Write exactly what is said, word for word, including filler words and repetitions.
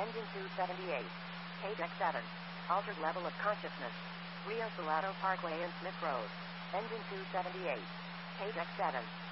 Engine two seventy-eight. Page X seven. Altered level of consciousness. Rio Salado Parkway and Smith Road. Engine two seventy-eight. Page X seven.